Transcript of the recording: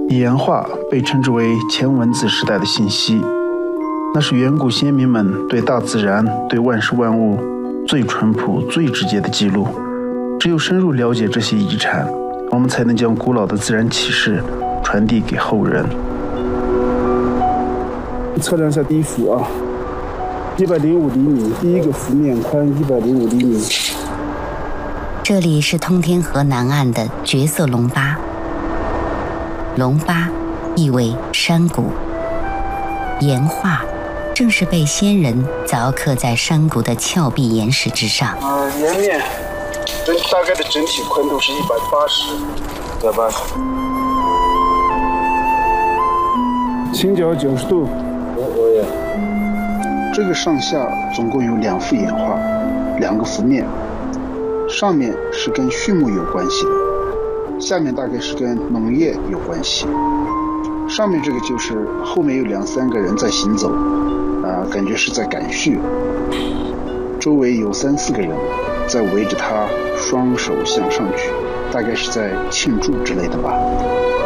岩画被称之为前文字时代的信息，那是远古先民们对大自然、对万事万物最淳朴、最直接的记录。只有深入了解这些遗产，我们才能将古老的自然启示传递给后人。测量一下第一幅啊，105厘米，第一个幅面宽105厘米。 这里是通天河南岸的绝色龙巴。龙巴意为山谷，岩画正是被先人凿刻在山谷的峭壁岩石之上。 岩面大概的整体宽度是180，倾角90度。这个上下总共有2幅岩画，2个幅面，上面是跟畜牧有关系的，下面大概是跟农业有关系。上面这个就是后面有2、3个人在行走，感觉是在赶畜，周围有3、4个人在围着他，双手向上举，大概是在庆祝之类的吧。